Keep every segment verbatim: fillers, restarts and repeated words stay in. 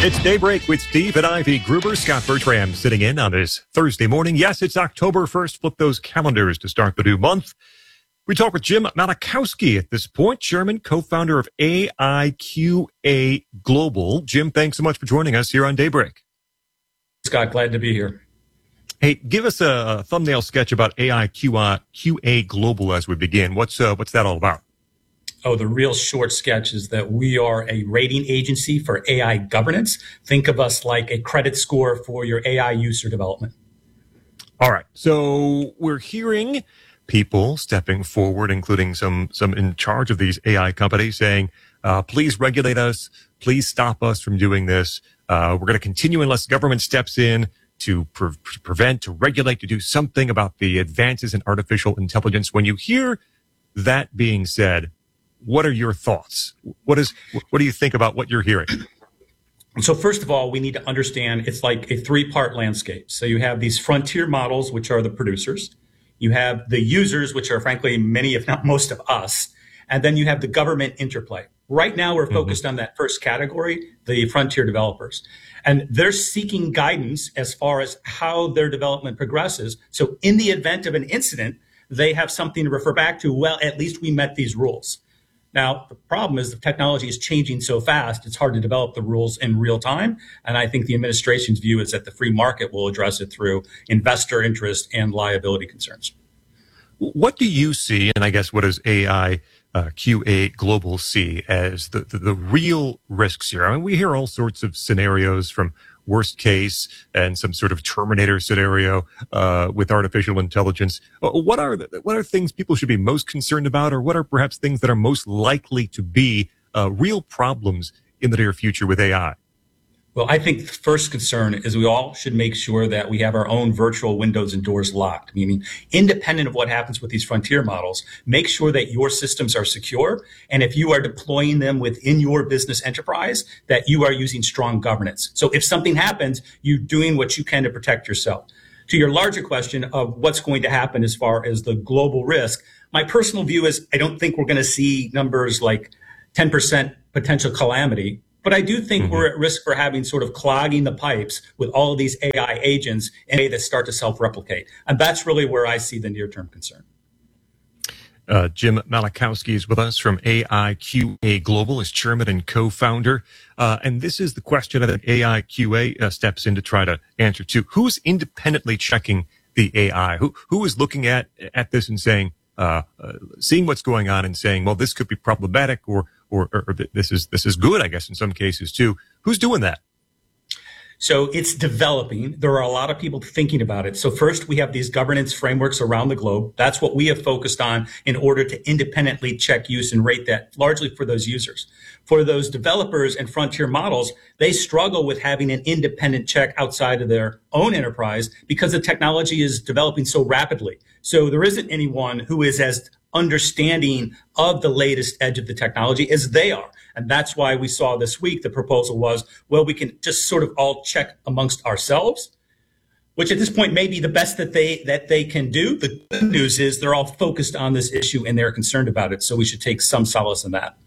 It's Daybreak with Steve and Ivy Gruber. Scott Bertram sitting in on this Thursday morning. Yes, it's October first. Flip those calendars to start the new month. We talk with Jim Malachowski at this point, chairman, co-founder of A I Q A Global. Jim, thanks so much for joining us here on Daybreak. Scott, glad to be here. Hey, give us a thumbnail sketch about A I Q A Global as we begin. What's uh, what's that all about? Oh, the real short sketch is that we are a rating agency for A I governance. Think of us like a credit score for your A I user development. All right. So we're hearing people stepping forward, including some some in charge of these A I companies, saying, uh, please regulate us. Please stop us from doing this. Uh, we're going to continue unless government steps in to pre- prevent, to regulate, to do something about the advances in artificial intelligence. When you hear that being said, what are your thoughts? What is, what do you think about what you're hearing? So first of all, we need to understand it's like a three-part landscape. So you have these frontier models, which are the producers. You have the users, which are frankly many, if not most of us. And then you have the government interplay. Right now, we're focused mm-hmm. on that first category, the frontier developers. And they're seeking guidance as far as how their development progresses. So in the event of an incident, they have something to refer back to. Well, at least we met these rules. Now, the problem is the technology is changing so fast, it's hard to develop the rules in real time. And I think the administration's view is that the free market will address it through investor interest and liability concerns. What do you see, and I guess what does A I uh, Q A Global see as the, the, the real risks here? I mean, we hear all sorts of scenarios from worst case and some sort of Terminator scenario uh, with artificial intelligence. What are the, what are things people should be most concerned about, or what are perhaps things that are most likely to be uh, real problems in the near future with A I? Well, I think the first concern is we all should make sure that we have our own virtual windows and doors locked, meaning independent of what happens with these frontier models, make sure that your systems are secure. And if you are deploying them within your business enterprise, that you are using strong governance. So if something happens, you're doing what you can to protect yourself. To your larger question of what's going to happen as far as the global risk, my personal view is I don't think we're going to see numbers like ten percent potential calamity. But I do think mm-hmm. we're at risk for having sort of clogging the pipes with all of these A I agents in a way that start to self-replicate. And that's really where I see the near-term concern. Uh, Jim Malachowski is with us from A I Q A Global as chairman and co-founder. Uh, and this is the question that A I Q A uh, steps in to try to answer to. Who's independently checking the A I? Who Who is looking at, at this and saying, uh, uh, seeing what's going on and saying, well, this could be problematic, or Or, or, or this is this is good, I guess, in some cases, too. Who's doing that? So it's developing. There are a lot of people thinking about it. So first, we have these governance frameworks around the globe. That's what we have focused on in order to independently check use and rate that largely for those users. For those developers and frontier models, they struggle with having an independent check outside of their own enterprise because the technology is developing so rapidly. So there isn't anyone who is as understanding of the latest edge of the technology as they are. And that's why we saw this week the proposal was, well, we can just sort of all check amongst ourselves, which at this point may be the best that they that they can do. The good news is they're all focused on this issue and they're concerned about it. So we should take some solace in that.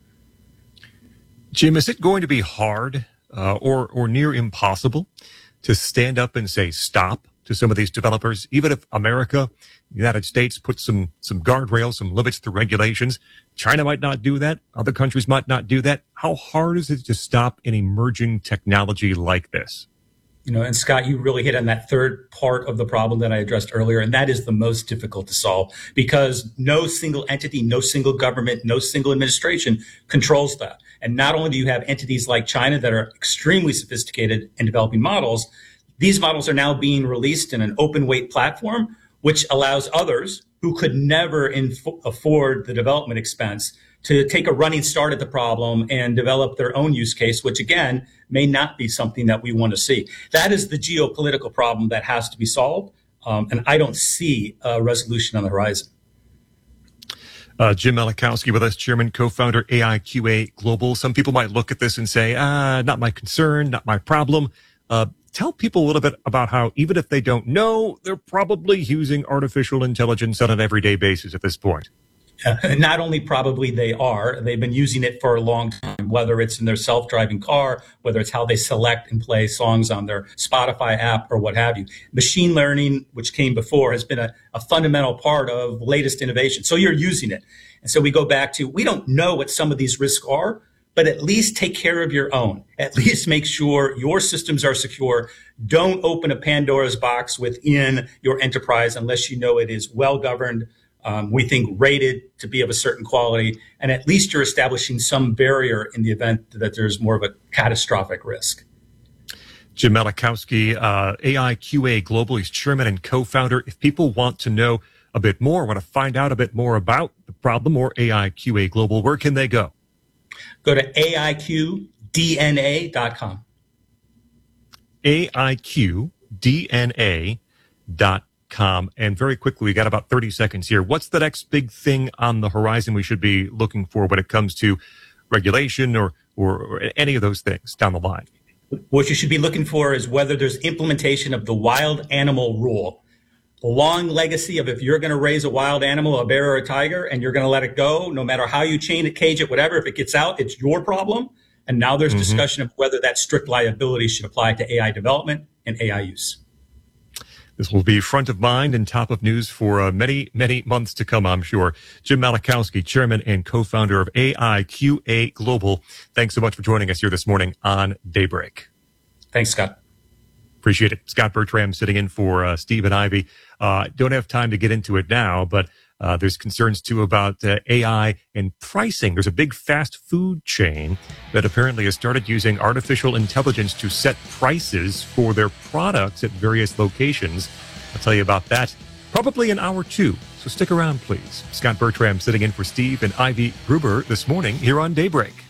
Jim, is it going to be hard uh, or or near impossible to stand up and say stop to some of these developers, even if America, the United States, puts some some guardrails, some limits to regulations? China might not do that. Other countries might not do that. How hard is it to stop an emerging technology like this? You know, and Scott, you really hit on that third part of the problem that I addressed earlier, and that is the most difficult to solve because no single entity, no single government, no single administration controls that. And not only do you have entities like China that are extremely sophisticated in developing models, these models are now being released in an open weight platform, which allows others who could never inf- afford the development expense to take a running start at the problem and develop their own use case, which again, may not be something that we want to see. That is the geopolitical problem that has to be solved. Um, and I don't see a resolution on the horizon. Uh, Jim Malachowski with us, chairman, co-founder, A I Q A Global. Some people might look at this and say, ah, not my concern, not my problem. Uh, Tell people a little bit about how, even if they don't know, they're probably using artificial intelligence on an everyday basis at this point. Uh, not only probably they are, they've been using it for a long time, whether it's in their self-driving car, whether it's how they select and play songs on their Spotify app or what have you. Machine learning, which came before, has been a, a fundamental part of latest innovation. So you're using it. And so we go back to, we don't know what some of these risks are, but at least take care of your own. At least make sure your systems are secure. Don't open a Pandora's box within your enterprise unless you know it is well governed. Um, we think rated to be of a certain quality, and at least you're establishing some barrier in the event that there's more of a catastrophic risk. Jim Malachowski, uh, A I Q A Global, he's chairman and co-founder. If people want to know a bit more, want to find out a bit more about the problem or A I Q A Global, where can they go? Go to A I Q D N A dot com. A I Q D N A dot com. Com. And very quickly, we got about thirty seconds here. What's the next big thing on the horizon we should be looking for when it comes to regulation or, or, or any of those things down the line? What you should be looking for is whether there's implementation of the wild animal rule. The long legacy of if you're going to raise a wild animal, a bear or a tiger, and you're going to let it go, no matter how you chain it, cage it, whatever, if it gets out, it's your problem. And now there's mm-hmm. discussion of whether that strict liability should apply to A I development and A I use. This will be front of mind and top of news for uh, many, many months to come, I'm sure. Jim Malachowski, chairman and co-founder of A I Q A Global. Thanks so much for joining us here this morning on Daybreak. Thanks, Scott. Appreciate it. Scott Bertram sitting in for uh, Steve and Ivy. Uh, don't have time to get into it now, but uh, there's concerns too about uh, A I and pricing. There's a big fast food chain that apparently has started using artificial intelligence to set prices for their products at various locations. I'll tell you about that probably in hour two. So stick around, please. Scott Bertram sitting in for Steve and Ivy Gruber this morning here on Daybreak.